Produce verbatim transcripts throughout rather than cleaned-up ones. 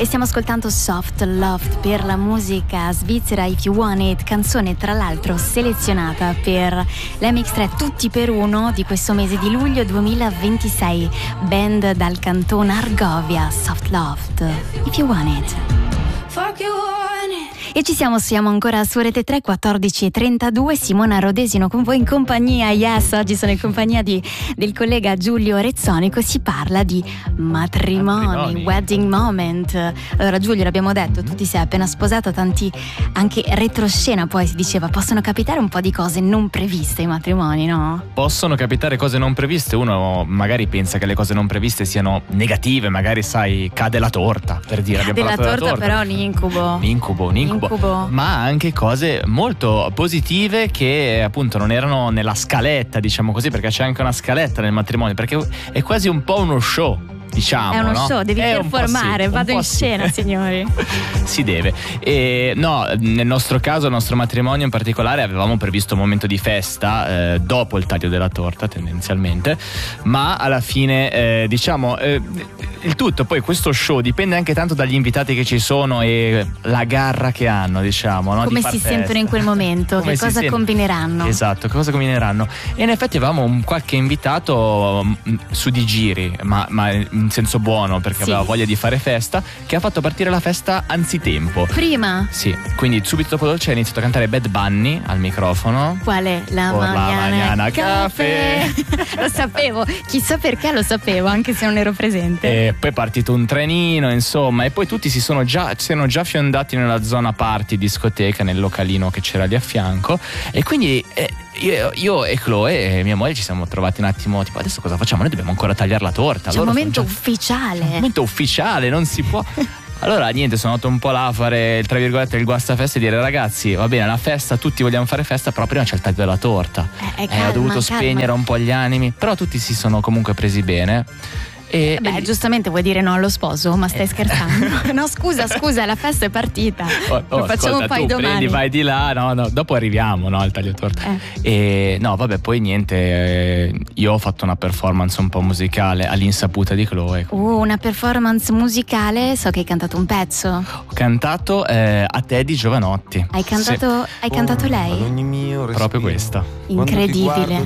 E stiamo ascoltando Soft Love per la musica svizzera If You Want It, canzone tra l'altro selezionata per l'M X tre Tutti per Uno di questo mese di luglio duemilaventisei, band dal cantone Argovia, Soft Love, If You Want It. Fuck you want it. E ci siamo, siamo ancora su Rete tre, quattordici e trentadue. Simona Rodesino con voi in compagnia. Yes, oggi sono in compagnia di, del collega Giulio Rezzonico. Si parla di matrimoni, matrimoni, wedding moment. Allora Giulio, l'abbiamo detto, tu ti sei appena sposato, tanti anche retroscena poi si diceva, possono capitare un po' di cose non previste ai matrimoni, no? Possono capitare cose non previste, uno magari pensa che le cose non previste siano negative, magari sai, cade la torta, per dire. Cade la torta, torta, però un incubo. Un incubo, un incubo. Incubo. Ma anche cose molto positive che appunto non erano nella scaletta, diciamo così, perché c'è anche una scaletta nel matrimonio, perché è quasi un po' uno show, diciamo. È uno no? show, devi è performare, sì, vado in scena, sì. Signori. Si deve. E no, nel nostro caso, il nostro matrimonio in particolare, avevamo previsto un momento di festa eh, dopo il taglio della torta, tendenzialmente, ma alla fine eh, diciamo eh, il tutto, poi questo show dipende anche tanto dagli invitati che ci sono e la garra che hanno, diciamo, no? Come di far si festa. sentono in quel momento, Come che cosa sent- combineranno. Esatto, che cosa combineranno. E in effetti avevamo un qualche invitato mh, su di giri, ma, ma in senso buono, perché sì. aveva voglia di fare festa, che ha fatto partire la festa anzitempo. Prima? Sì, quindi subito dopo dolce ha iniziato a cantare Bad Bunny al microfono. Quale? La Mañana Café. Lo sapevo, chissà perché lo sapevo, anche se non ero presente. E poi è partito un trenino, insomma, e poi tutti si sono già, si erano già fiondati nella zona party discoteca, nel localino che c'era lì a fianco, e quindi eh, io, io e Chloe e mia moglie ci siamo trovati un attimo tipo, adesso cosa facciamo? Noi dobbiamo ancora tagliare la torta. C'è un momento già... ufficiale. C'è un momento ufficiale, non si può. Allora niente, sono andato un po' là a fare tra virgolette il guastafesta e dire, ragazzi, va bene, la festa, tutti vogliamo fare festa, però prima c'è il taglio della torta. Eh, eh, calma, ho dovuto calma. spegnere un po' gli animi, però tutti si sono comunque presi bene. E, Beh, e... giustamente vuoi dire no allo sposo, ma stai scherzando? No, scusa, scusa, la festa è partita. Oh, oh, Lo facciamo ascolta, poi tu domani. Prendi, vai di là, no, no, dopo arriviamo, no, al taglio torta. Eh. E no, vabbè, poi niente, eh, io ho fatto una performance un po' musicale all'insaputa di Chloe. Uh, una performance musicale, so che hai cantato un pezzo. Ho cantato eh, A te di Giovanotti. Hai cantato, sì. hai cantato lei? Proprio questa. Incredibile.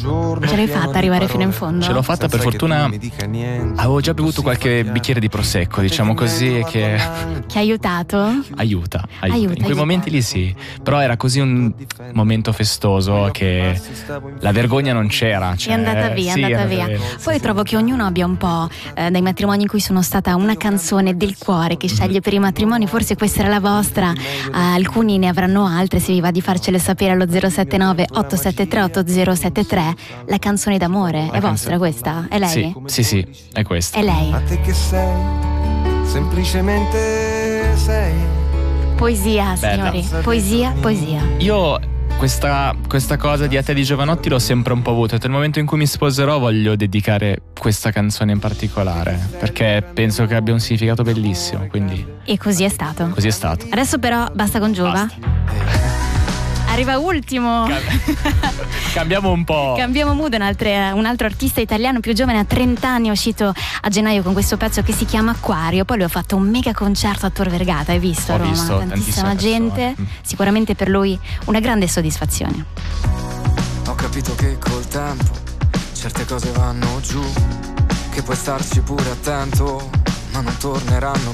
Ce l'hai fatta arrivare fino in fondo? Ce l'ho fatta, per fortuna. Avevo già bevuto qualche bicchiere di prosecco, diciamo così, che Che ha aiutato? Aiuta, aiuta. Aiuta, In quei aiuta. momenti lì sì. Però era così un momento festoso che la vergogna non c'era, cioè, è andata via, sì, è andata via. via. Poi trovo che ognuno abbia un po' eh, dai matrimoni in cui sono stata una canzone del cuore che sceglie per i matrimoni. Forse questa era la vostra, eh, alcuni ne avranno altre. Se vi va di farcele sapere allo zero sette nove otto sette tre otto zero sette tre. La canzone d'amore, La è canzone... vostra questa? È lei? Sì, sì, sì, è questa. È lei. A te che sei, semplicemente sei. Poesia, Bella. signori, poesia, poesia. Io questa, questa cosa di A te di Giovanotti l'ho sempre un po' avuto. Nel momento in cui mi sposerò voglio dedicare questa canzone in particolare, perché penso che abbia un significato bellissimo, quindi E così è stato. così è stato. Adesso però basta con Giova. Basta. Arriva ultimo. Cambiamo un po'. Cambiamo mood, un altro, un altro artista italiano più giovane, a trenta anni, è uscito a gennaio con questo pezzo che si chiama Acquario. Poi lui ha fatto un mega concerto a Tor Vergata, hai visto a Ho Roma? visto, Tantissima tantissime gente, persone. sicuramente per lui una grande soddisfazione. Ho capito che col tempo certe cose vanno giù, che puoi starci pure attento, ma non torneranno